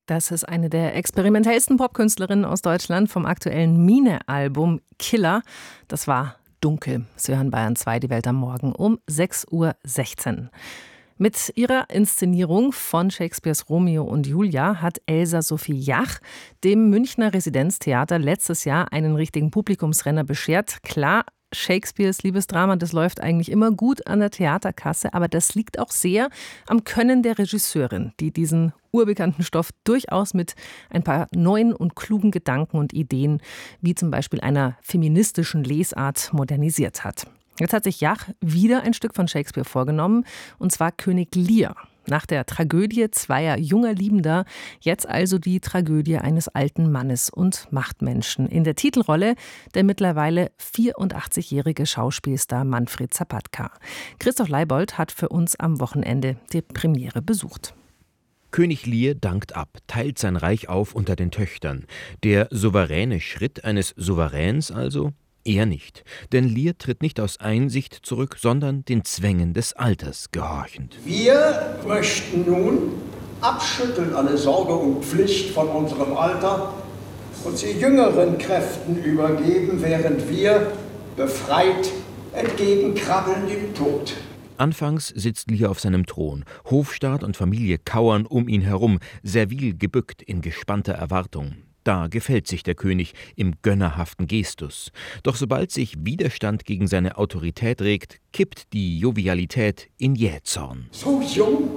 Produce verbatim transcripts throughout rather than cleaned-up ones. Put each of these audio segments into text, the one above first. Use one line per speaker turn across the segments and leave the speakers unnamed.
Das ist eine der experimentellsten Popkünstlerinnen aus Deutschland vom aktuellen Mine-Album Killer. Das war Dunkel. Sie hören Bayern zwei, die Welt am Morgen um sechs Uhr sechzehn. Mit ihrer Inszenierung von Shakespeares Romeo und Julia hat Elsa Sophie Jach dem Münchner Residenztheater letztes Jahr einen richtigen Publikumsrenner beschert. Klar, Shakespeares Liebesdrama, das läuft eigentlich immer gut an der Theaterkasse, aber das liegt auch sehr am Können der Regisseurin, die diesen urbekannten Stoff durchaus mit ein paar neuen und klugen Gedanken und Ideen, wie zum Beispiel einer feministischen Lesart, modernisiert hat. Jetzt hat sich Jach wieder ein Stück von Shakespeare vorgenommen, und zwar König Lear. Nach der Tragödie zweier junger Liebender jetzt also die Tragödie eines alten Mannes und Machtmenschen. In der Titelrolle der mittlerweile vierundachtzigjährige Schauspielstar Manfred Zapatka. Christoph Leibold hat für uns am Wochenende die Premiere besucht.
König Lear dankt ab, teilt sein Reich auf unter den Töchtern. Der souveräne Schritt eines Souveräns also? Eher nicht, denn Lear tritt nicht aus Einsicht zurück, sondern den Zwängen des Alters gehorchend.
Wir möchten nun abschütteln alle Sorge und Pflicht von unserem Alter und sie jüngeren Kräften übergeben, während wir befreit entgegenkrabbeln dem Tod.
Anfangs sitzt Lear auf seinem Thron. Hofstaat und Familie kauern um ihn herum, servil gebückt in gespannter Erwartung. Da gefällt sich der König im gönnerhaften Gestus. Doch sobald sich Widerstand gegen seine Autorität regt, kippt die Jovialität in Jähzorn.
So jung,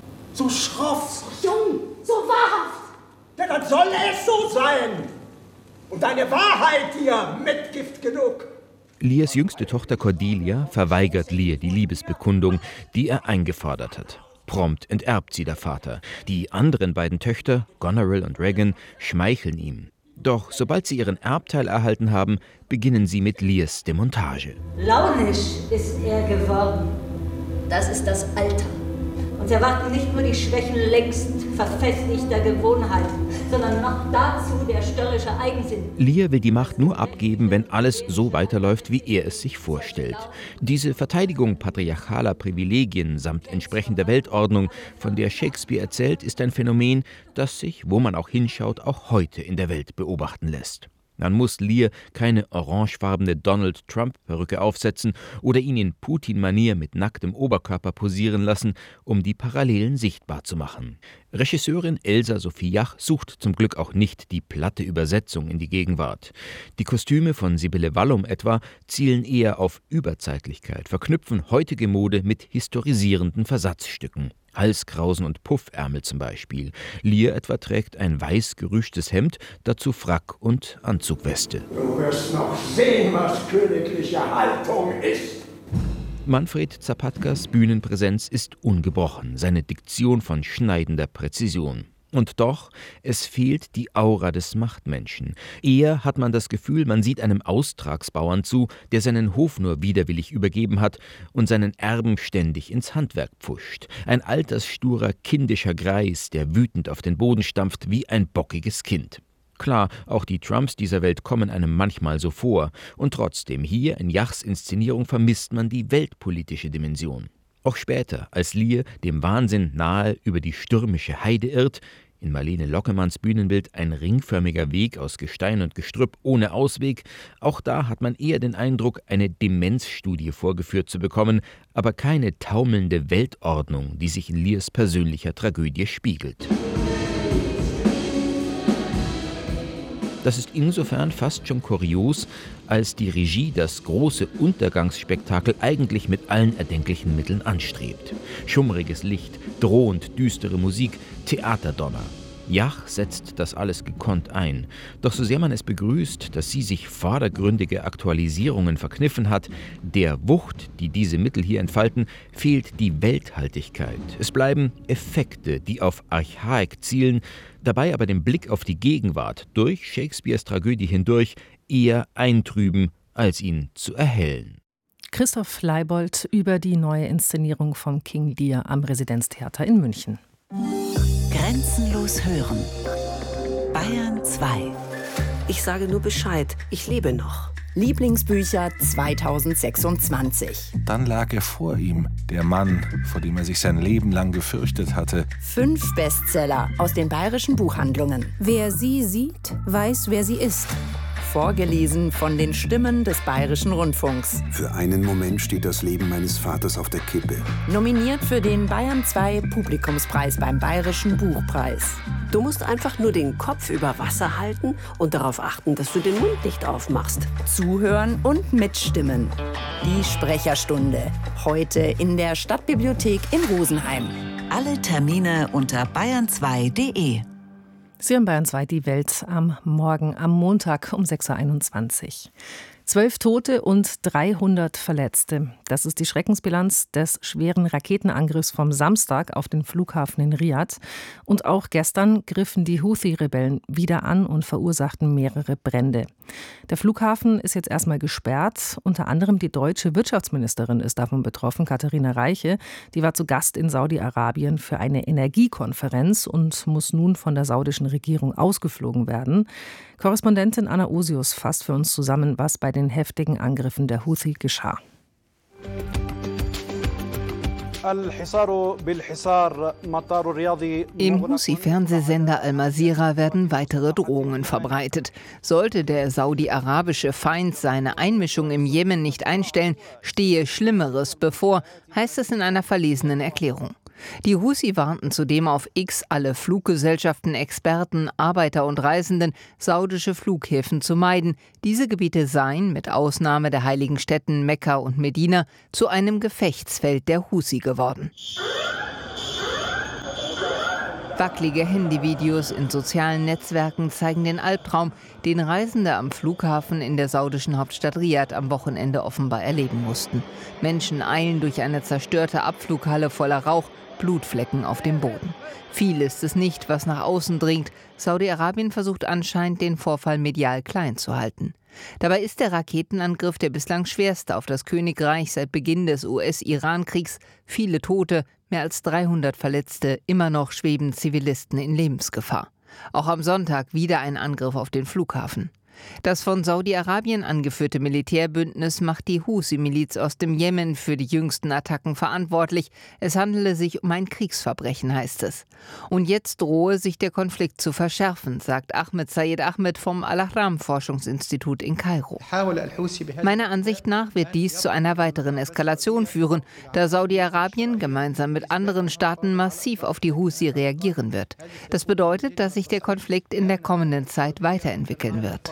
so schroff,
so jung, so wahrhaft.
Ja, dann soll es so sein. Und deine Wahrheit dir Mitgift genug.
Lears jüngste Tochter Cordelia verweigert Lear die Liebesbekundung, die er eingefordert hat. Prompt enterbt sie der Vater. Die anderen beiden Töchter, Goneril und Regan, schmeicheln ihm. Doch sobald sie ihren Erbteil erhalten haben, beginnen sie mit Lears Demontage.
Launisch ist er geworden. Das ist das Alter. Uns erwarten nicht nur die Schwächen längst verfestigter Gewohnheiten, sondern noch dazu der störrische Eigensinn.
Lear will die Macht nur abgeben, wenn alles so weiterläuft, wie er es sich vorstellt. Diese Verteidigung patriarchaler Privilegien samt entsprechender Weltordnung, von der Shakespeare erzählt, ist ein Phänomen, das sich, wo man auch hinschaut, auch heute in der Welt beobachten lässt. Dann muss Lear keine orangefarbene Donald-Trump-Perücke aufsetzen oder ihn in Putin-Manier mit nacktem Oberkörper posieren lassen, um die Parallelen sichtbar zu machen. Regisseurin Elsa Sophie Jach sucht zum Glück auch nicht die platte Übersetzung in die Gegenwart. Die Kostüme von Sibylle Wallum etwa zielen eher auf Überzeitlichkeit, verknüpfen heutige Mode mit historisierenden Versatzstücken. Halskrausen und Puffärmel zum Beispiel. Lear etwa trägt ein weiß gerüschtes Hemd, dazu Frack und Anzugweste.
Du wirst noch sehen, was königliche Haltung ist.
Manfred Zapatkas Bühnenpräsenz ist ungebrochen, seine Diktion von schneidender Präzision. Und doch, es fehlt die Aura des Machtmenschen. Eher hat man das Gefühl, man sieht einem Austragsbauern zu, der seinen Hof nur widerwillig übergeben hat und seinen Erben ständig ins Handwerk pfuscht. Ein alterssturer, kindischer Greis, der wütend auf den Boden stampft wie ein bockiges Kind. Klar, auch die Trumps dieser Welt kommen einem manchmal so vor. Und trotzdem, hier in Jachs Inszenierung vermisst man die weltpolitische Dimension. Auch später, als Lear dem Wahnsinn nahe über die stürmische Heide irrt, in Marlene Lockemanns Bühnenbild ein ringförmiger Weg aus Gestein und Gestrüpp ohne Ausweg, auch da hat man eher den Eindruck, eine Demenzstudie vorgeführt zu bekommen, aber keine taumelnde Weltordnung, die sich in Lears persönlicher Tragödie spiegelt. Das ist insofern fast schon kurios, als die Regie das große Untergangsspektakel eigentlich mit allen erdenklichen Mitteln anstrebt. Schummriges Licht, drohend düstere Musik, Theaterdonner. Jach setzt das alles gekonnt ein. Doch so sehr man es begrüßt, dass sie sich vordergründige Aktualisierungen verkniffen hat, der Wucht, die diese Mittel hier entfalten, fehlt die Welthaltigkeit. Es bleiben Effekte, die auf Archaik zielen, dabei aber den Blick auf die Gegenwart durch Shakespeares Tragödie hindurch eher eintrüben, als ihn zu erhellen.
Christoph Leibold über die neue Inszenierung von King Lear am Residenztheater in München.
Grenzenlos hören. Bayern zwei.
Ich sage nur Bescheid, ich lebe noch. Lieblingsbücher zweitausendsechsundzwanzig.
Dann lag er vor ihm, der Mann, vor dem er sich sein Leben lang gefürchtet hatte.
Fünf Bestseller aus den bayerischen Buchhandlungen.
Wer sie sieht, weiß, wer sie ist.
Vorgelesen von den Stimmen des Bayerischen Rundfunks.
Für einen Moment steht das Leben meines Vaters auf der Kippe.
Nominiert für den Bayern zwei Publikumspreis beim Bayerischen Buchpreis.
Du musst einfach nur den Kopf über Wasser halten und darauf achten, dass du den Mund nicht aufmachst.
Zuhören und mitstimmen. Die Sprecherstunde. Heute in der Stadtbibliothek in Rosenheim.
Alle Termine unter bayern zwei punkt de.
Sie hören Bayern zwei, die Welt am Morgen, am Montag um sechs Uhr einundzwanzig. Zwölf Tote und dreihundert Verletzte. Das ist die Schreckensbilanz des schweren Raketenangriffs vom Samstag auf den Flughafen in Riad. Und auch gestern griffen die Houthi-Rebellen wieder an und verursachten mehrere Brände. Der Flughafen ist jetzt erstmal gesperrt. Unter anderem die deutsche Wirtschaftsministerin ist davon betroffen, Katharina Reiche. Die war zu Gast in Saudi-Arabien für eine Energiekonferenz und muss nun von der saudischen Regierung ausgeflogen werden. Korrespondentin Anna Osius fasst für uns zusammen, was bei den heftigen Angriffen der Houthi geschah.
Im Houthi-Fernsehsender Al-Masira werden weitere Drohungen verbreitet. Sollte der saudi-arabische Feind seine Einmischung im Jemen nicht einstellen, stehe Schlimmeres bevor, heißt es in einer verlesenen Erklärung. Die Houthi warnten zudem auf X alle Fluggesellschaften, Experten, Arbeiter und Reisenden, saudische Flughäfen zu meiden. Diese Gebiete seien, mit Ausnahme der heiligen Städten Mekka und Medina, zu einem Gefechtsfeld der Houthi geworden. Wackelige Handyvideos in sozialen Netzwerken zeigen den Albtraum, den Reisende am Flughafen in der saudischen Hauptstadt Riad am Wochenende offenbar erleben mussten. Menschen eilen durch eine zerstörte Abflughalle voller Rauch, Blutflecken auf dem Boden. Viel ist es nicht, was nach außen dringt. Saudi-Arabien versucht anscheinend, den Vorfall medial klein zu halten. Dabei ist der Raketenangriff der bislang schwerste auf das Königreich seit Beginn des U S-Iran-Kriegs. Viele Tote, mehr als dreihundert Verletzte, immer noch schweben Zivilisten in Lebensgefahr. Auch am Sonntag wieder ein Angriff auf den Flughafen. Das von Saudi-Arabien angeführte Militärbündnis macht die Houthi-Miliz aus dem Jemen für die jüngsten Attacken verantwortlich. Es handele sich um ein Kriegsverbrechen, heißt es. Und jetzt drohe sich der Konflikt zu verschärfen, sagt Ahmed Sayed Ahmed vom Al-Ahram-Forschungsinstitut in Kairo. Meiner Ansicht nach wird dies zu einer weiteren Eskalation führen, da Saudi-Arabien gemeinsam mit anderen Staaten massiv auf die Houthi reagieren wird. Das bedeutet, dass sich der Konflikt in der kommenden Zeit weiterentwickeln wird.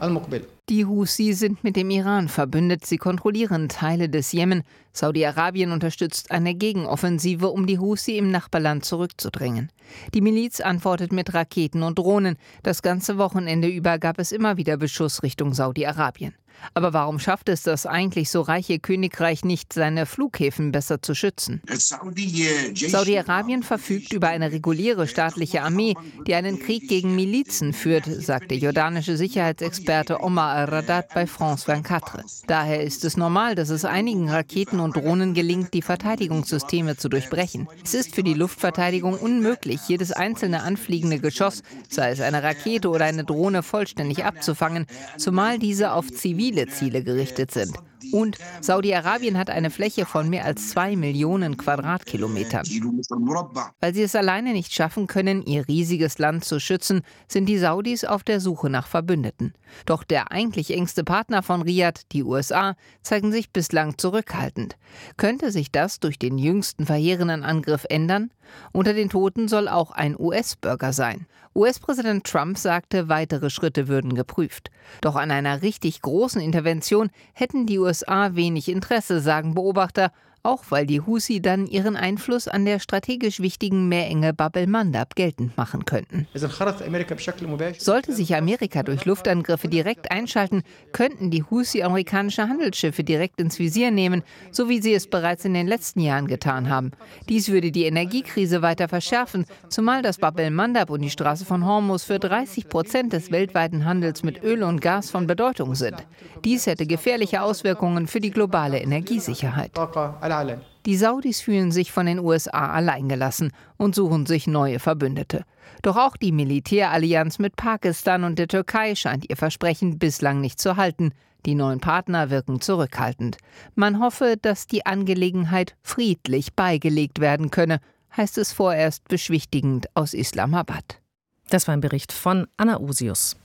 Die Houthi sind mit dem Iran verbündet. Sie kontrollieren Teile des Jemen. Saudi-Arabien unterstützt eine Gegenoffensive, um die Houthi im Nachbarland zurückzudrängen. Die Miliz antwortet mit Raketen und Drohnen. Das ganze Wochenende über gab es immer wieder Beschuss Richtung Saudi-Arabien. Aber warum schafft es das eigentlich so reiche Königreich nicht, seine Flughäfen besser zu schützen? Saudi-Arabien verfügt über eine reguläre staatliche Armee, die einen Krieg gegen Milizen führt, sagt der jordanische Sicherheitsexperte Omar al-Radat bei France vierundzwanzig. Daher ist es normal, dass es einigen Raketen und Drohnen gelingt, die Verteidigungssysteme zu durchbrechen. Es ist für die Luftverteidigung unmöglich, jedes einzelne anfliegende Geschoss, sei es eine Rakete oder eine Drohne, vollständig abzufangen, zumal diese auf zivile Ziele gerichtet sind. Und Saudi-Arabien hat eine Fläche von mehr als zwei Millionen Quadratkilometern. Weil sie es alleine nicht schaffen können, ihr riesiges Land zu schützen, sind die Saudis auf der Suche nach Verbündeten. Doch der eigentlich engste Partner von Riad, die U S A, zeigen sich bislang zurückhaltend. Könnte sich das durch den jüngsten verheerenden Angriff ändern? Unter den Toten soll auch ein U S-Bürger sein. U S-Präsident Trump sagte, weitere Schritte würden geprüft. Doch an einer richtig großen Intervention hätten die U S A wenig Interesse, sagen Beobachter, auch weil die Houthi dann ihren Einfluss an der strategisch wichtigen Meerenge Bab el-Mandab geltend machen könnten. Sollte sich Amerika durch Luftangriffe direkt einschalten, könnten die Houthi amerikanische Handelsschiffe direkt ins Visier nehmen, so wie sie es bereits in den letzten Jahren getan haben. Dies würde die Energiekrise weiter verschärfen, zumal das Bab el-Mandab und die Straße von Hormuz für dreißig Prozent des weltweiten Handels mit Öl und Gas von Bedeutung sind. Dies hätte gefährliche Auswirkungen für die globale Energiesicherheit. Die Saudis fühlen sich von den U S A alleingelassen und suchen sich neue Verbündete. Doch auch die Militärallianz mit Pakistan und der Türkei scheint ihr Versprechen bislang nicht zu halten. Die neuen Partner wirken zurückhaltend. Man hoffe, dass die Angelegenheit friedlich beigelegt werden könne, heißt es vorerst beschwichtigend aus Islamabad.
Das war ein Bericht von Anna Usius.